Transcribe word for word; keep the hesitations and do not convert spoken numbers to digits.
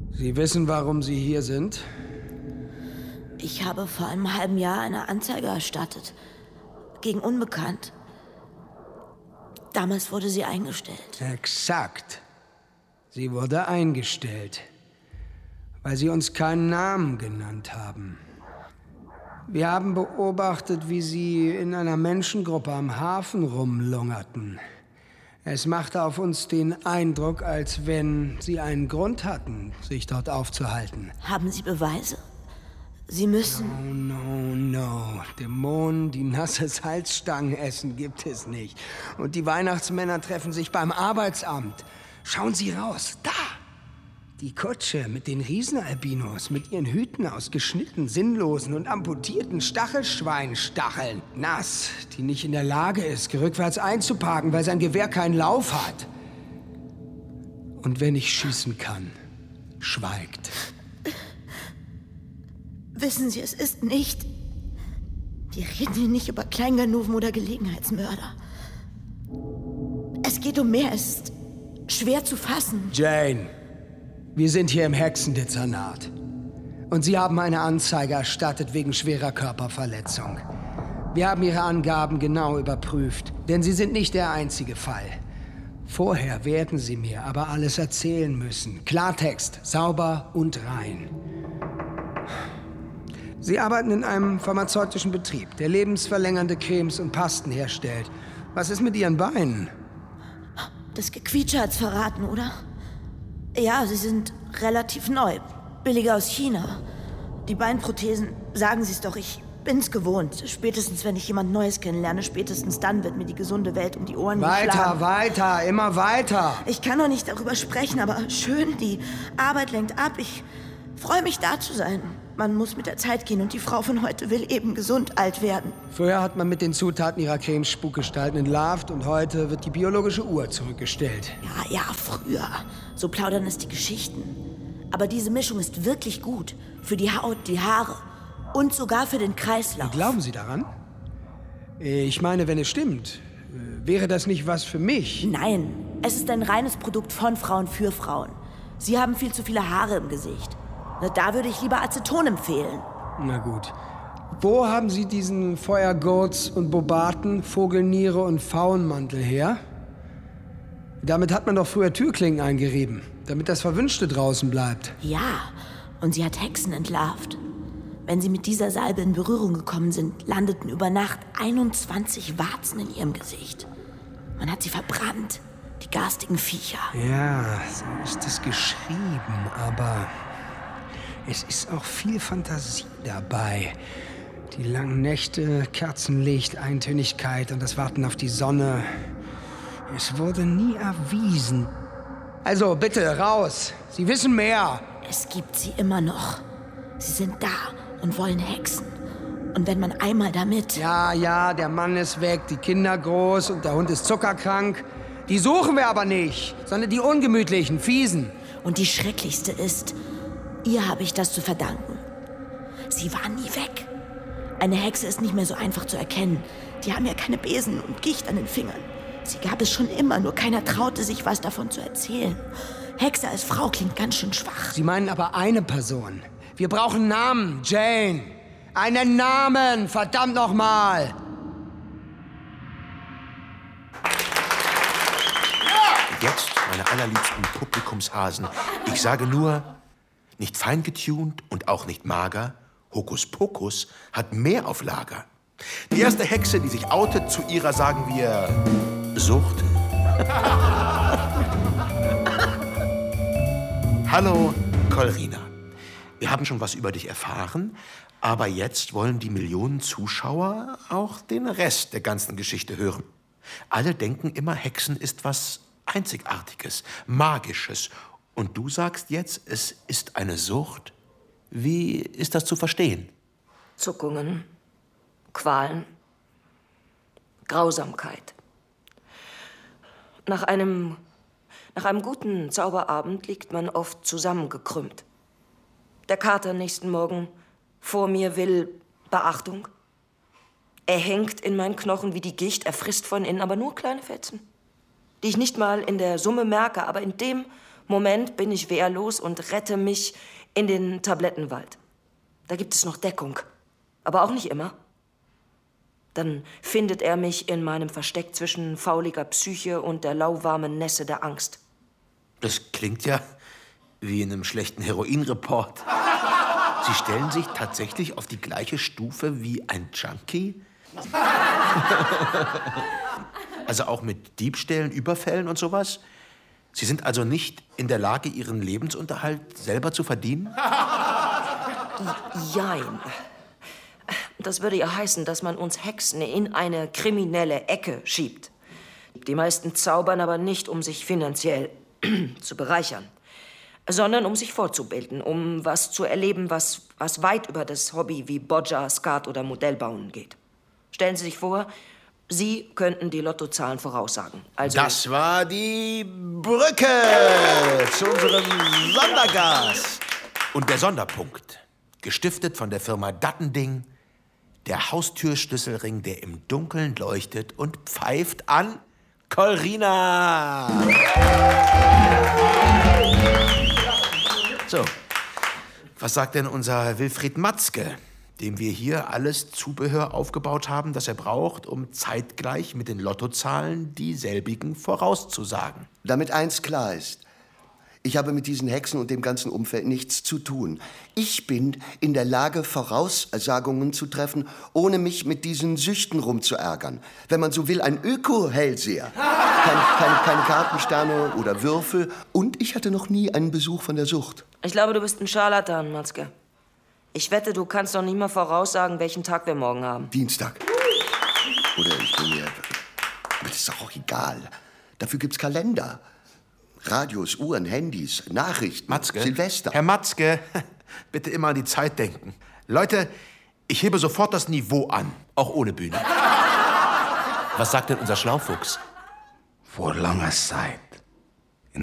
Sie wissen, warum Sie hier sind? Ich habe vor einem halben Jahr eine Anzeige erstattet. Gegen Unbekannt. Damals wurde sie eingestellt. Exakt. Sie wurde eingestellt. Weil Sie uns keinen Namen genannt haben. Wir haben beobachtet, wie Sie in einer Menschengruppe am Hafen rumlungerten. Es machte auf uns den Eindruck, als wenn Sie einen Grund hatten, sich dort aufzuhalten. Haben Sie Beweise? Sie müssen... No, no, no. Dämonen, die nasse Salzstangen essen, gibt es nicht. Und die Weihnachtsmänner treffen sich beim Arbeitsamt. Schauen Sie raus, da! Die Kutsche mit den Riesenalbinos, mit ihren Hüten aus geschnitten, sinnlosen und amputierten Stachelschweinstacheln. Nass, die nicht in der Lage ist, rückwärts einzuparken, weil sein Gewehr keinen Lauf hat. Und wenn ich schießen kann, schweigt. Wissen Sie, es ist nicht... Wir reden hier nicht über Kleinganoven oder Gelegenheitsmörder. Es geht um mehr, es ist schwer zu fassen. Jane, wir sind hier im Hexendezernat. Und Sie haben eine Anzeige erstattet wegen schwerer Körperverletzung. Wir haben Ihre Angaben genau überprüft, denn Sie sind nicht der einzige Fall. Vorher werden Sie mir aber alles erzählen müssen. Klartext, sauber und rein. Sie arbeiten in einem pharmazeutischen Betrieb, der lebensverlängernde Cremes und Pasten herstellt. Was ist mit Ihren Beinen? Das Gequietsche hat's verraten, oder? Ja, sie sind relativ neu. Billiger aus China. Die Beinprothesen, sagen Sie es doch, ich bin's gewohnt. Spätestens, wenn ich jemand Neues kennenlerne, spätestens dann wird mir die gesunde Welt um die Ohren Weiter, geschlagen. weiter, immer weiter. Ich kann noch nicht darüber sprechen, aber schön, die Arbeit lenkt ab. Ich freue mich, da zu sein. Man muss mit der Zeit gehen und die Frau von heute will eben gesund alt werden. Früher hat man mit den Zutaten ihrer Cremes Spukgestalten entlarvt und heute wird die biologische Uhr zurückgestellt. Ja, ja, früher. So plaudern es die Geschichten. Aber diese Mischung ist wirklich gut. Für die Haut, die Haare und sogar für den Kreislauf. Glauben Sie daran? Ich meine, wenn es stimmt, wäre das nicht was für mich? Nein, es ist ein reines Produkt von Frauen für Frauen. Sie haben viel zu viele Haare im Gesicht. Na, da würde ich lieber Aceton empfehlen. Na gut. Wo haben Sie diesen Feuergurz und Bobaten, Vogelniere und Faunmantel her? Damit hat man doch früher Türklingen eingerieben, damit das Verwünschte draußen bleibt. Ja, und sie hat Hexen entlarvt. Wenn sie mit dieser Salbe in Berührung gekommen sind, landeten über Nacht einundzwanzig Warzen in ihrem Gesicht. Man hat sie verbrannt, die garstigen Viecher. Ja, so ist es geschrieben, aber... Es ist auch viel Fantasie dabei. Die langen Nächte, Kerzenlicht, Eintönigkeit und das Warten auf die Sonne. Es wurde nie erwiesen. Also, bitte, raus. Sie wissen mehr. Es gibt sie immer noch. Sie sind da und wollen hexen. Und wenn man einmal damit... Ja, ja, der Mann ist weg, die Kinder groß und der Hund ist zuckerkrank. Die suchen wir aber nicht, sondern die ungemütlichen, fiesen. Und die schrecklichste ist... Ihr habe ich das zu verdanken. Sie war nie weg. Eine Hexe ist nicht mehr so einfach zu erkennen. Die haben ja keine Besen und Gicht an den Fingern. Sie gab es schon immer, nur keiner traute sich, was davon zu erzählen. Hexe als Frau klingt ganz schön schwach. Sie meinen aber eine Person. Wir brauchen Namen, Jane. Einen Namen, verdammt nochmal. Und jetzt, meine allerliebsten Publikumshasen, ich sage nur... Nicht fein getunt und auch nicht mager, Hokuspokus hat mehr auf Lager. Die erste Hexe, die sich outet zu ihrer, sagen wir, Sucht. Hallo, Kolrina. Wir haben schon was über dich erfahren, aber jetzt wollen die Millionen Zuschauer auch den Rest der ganzen Geschichte hören. Alle denken immer, Hexen ist was Einzigartiges, Magisches. Und du sagst jetzt, es ist eine Sucht? Wie ist das zu verstehen? Zuckungen, Qualen, Grausamkeit. Nach einem, nach einem guten Zauberabend liegt man oft zusammengekrümmt. Der Kater nächsten Morgen vor mir will Beachtung. Er hängt in meinen Knochen wie die Gicht, er frisst von innen, aber nur kleine Fetzen, die ich nicht mal in der Summe merke, aber in dem Moment bin ich wehrlos und rette mich in den Tablettenwald. Da gibt es noch Deckung, aber auch nicht immer. Dann findet er mich in meinem Versteck zwischen fauliger Psyche und der lauwarmen Nässe der Angst. Das klingt ja wie in einem schlechten Heroinreport. Sie stellen sich tatsächlich auf die gleiche Stufe wie ein Junkie? Also auch mit Diebstählen, Überfällen und sowas? Sie sind also nicht in der Lage, Ihren Lebensunterhalt selber zu verdienen? Jein. Das würde ja heißen, dass man uns Hexen in eine kriminelle Ecke schiebt. Die meisten zaubern aber nicht, um sich finanziell zu bereichern, sondern um sich fortzubilden, um was zu erleben, was, was weit über das Hobby wie Boccia, Skat oder Modellbauen geht. Stellen Sie sich vor, Sie könnten die Lottozahlen voraussagen. Also Das war die Brücke zu unserem Sondergast. Und der Sonderpunkt, gestiftet von der Firma Dattending, der Haustürschlüsselring, der im Dunkeln leuchtet und pfeift an Colrina. So, was sagt denn unser Wilfried Matzke, dem wir hier alles Zubehör aufgebaut haben, das er braucht, um zeitgleich mit den Lottozahlen dieselbigen vorauszusagen? Damit eins klar ist. Ich habe mit diesen Hexen und dem ganzen Umfeld nichts zu tun. Ich bin in der Lage, Voraussagungen zu treffen, ohne mich mit diesen Süchten rumzuärgern. Wenn man so will, ein Öko-Hellseher. Keine, keine, keine Kartensterne oder Würfel. Und ich hatte noch nie einen Besuch von der Sucht. ich glaube, du bist ein Scharlatan, Matzke. Ich wette, du kannst doch nicht mal voraussagen, welchen Tag wir morgen haben. Dienstag. Oder ich bin mir... Aber das ist doch auch egal. Dafür gibt's Kalender. Radios, Uhren, Handys, Nachrichten, Matzke? Silvester. Herr Matzke, bitte immer an die Zeit denken. Leute, ich hebe sofort das Niveau an, auch ohne Bühne. Was sagt denn unser Schlaufuchs? Vor langer Zeit